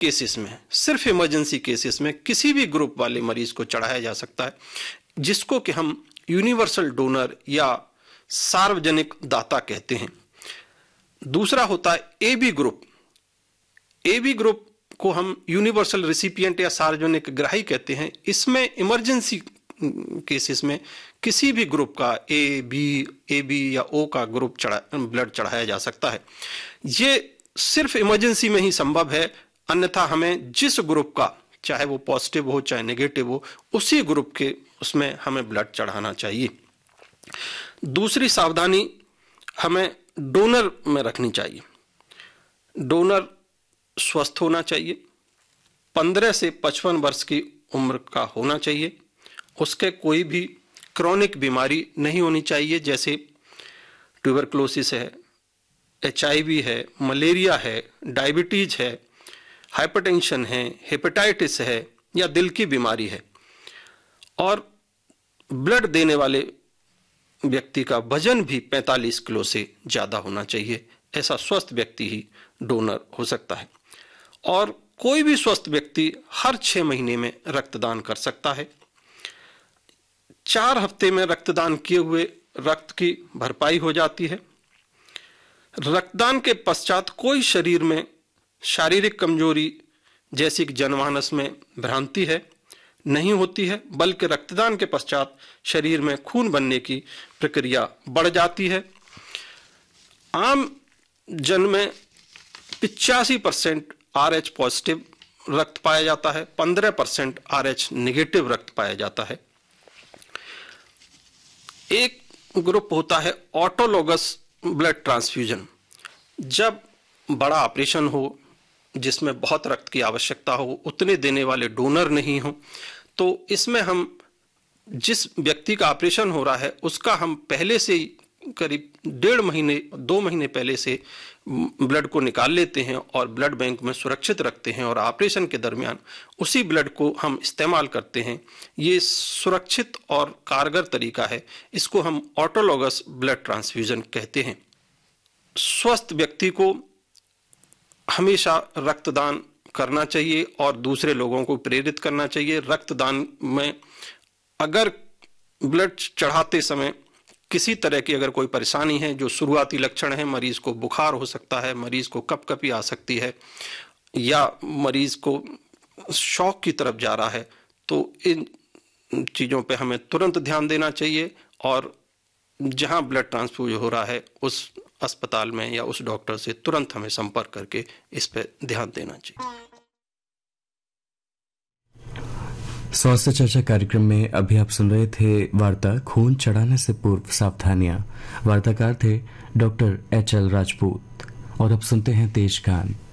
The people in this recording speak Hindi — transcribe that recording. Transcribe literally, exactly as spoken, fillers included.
केसेस में, सिर्फ इमरजेंसी केसेस में किसी भी ग्रुप वाले मरीज को चढ़ाया जा सकता है, जिसको कि हम यूनिवर्सल डोनर या सार्वजनिक दाता कहते हैं। दूसरा होता है A B group. A B group को हम यूनिवर्सल रिसिपिएंट या सार्वजनिक ग्राही कहते हैं। इसमें इमरजेंसी केसेस में किसी भी ग्रुप का ए बी ए बी या ओ का ग्रुप चढ़ा ब्लड चढ़ाया जा सकता है। ये सिर्फ इमरजेंसी में ही संभव है, अन्यथा हमें जिस ग्रुप का, चाहे वो पॉजिटिव हो चाहे नेगेटिव हो, उसी ग्रुप के उसमें हमें ब्लड चढ़ाना चाहिए। दूसरी सावधानी हमें डोनर में रखनी चाहिए। डोनर स्वस्थ होना चाहिए, पंद्रह से पचपन वर्ष की उम्र का होना चाहिए, उसके कोई भी क्रॉनिक बीमारी नहीं होनी चाहिए, जैसे ट्यूबरक्लोसिस है, एच आई वी है, मलेरिया है, डायबिटीज है, हाइपरटेंशन है, हेपेटाइटिस है या दिल की बीमारी है। और ब्लड देने वाले व्यक्ति का वजन भी पैंतालीस किलो से ज़्यादा होना चाहिए। ऐसा स्वस्थ व्यक्ति ही डोनर हो सकता है। और कोई भी स्वस्थ व्यक्ति हर छः महीने में रक्तदान कर सकता है। चार हफ्ते में रक्तदान किए हुए रक्त की भरपाई हो जाती है। रक्तदान के पश्चात कोई शरीर में शारीरिक कमजोरी जैसी कि जनमानस में भ्रांति है नहीं होती है, बल्कि रक्तदान के पश्चात शरीर में खून बनने की प्रक्रिया बढ़ जाती है। आम जन में पिचासी परसेंट आर एच पॉजिटिव रक्त पाया जाता है, पंद्रह परसेंट आर एच निगेटिव रक्त पाया जाता है। एक ग्रुप होता है ऑटोलोगस ब्लड ट्रांसफ्यूजन। जब बड़ा ऑपरेशन हो जिसमें बहुत रक्त की आवश्यकता हो, उतने देने वाले डोनर नहीं हो, तो इसमें हम जिस व्यक्ति का ऑपरेशन हो रहा है उसका हम पहले से ही करीब डेढ़ महीने दो महीने पहले से ब्लड को निकाल लेते हैं और ब्लड बैंक में सुरक्षित रखते हैं और ऑपरेशन के दरमियान उसी ब्लड को हम इस्तेमाल करते हैं। ये सुरक्षित और कारगर तरीका है, इसको हम ऑटोलोगस ब्लड ट्रांसफ्यूजन कहते हैं। स्वस्थ व्यक्ति को हमेशा रक्तदान करना चाहिए और दूसरे लोगों को प्रेरित करना चाहिए। रक्तदान में अगर ब्लड चढ़ाते समय किसी तरह की अगर कोई परेशानी है, जो शुरुआती लक्षण है, मरीज को बुखार हो सकता है, मरीज को कपकपी आ सकती है या मरीज को शॉक की तरफ जा रहा है, तो इन चीज़ों पे हमें तुरंत ध्यान देना चाहिए और जहां ब्लड ट्रांसफ्यूज हो रहा है उस अस्पताल में या उस डॉक्टर से तुरंत हमें संपर्क करके इस पे ध्यान देना चाहिए। स्वास्थ्य चर्चा कार्यक्रम में अभी आप सुन रहे थे वार्ता खून चढ़ाने से पूर्व सावधानियां। वार्ताकार थे डॉक्टर एच एल राजपूत। और अब सुनते हैं तेज गान।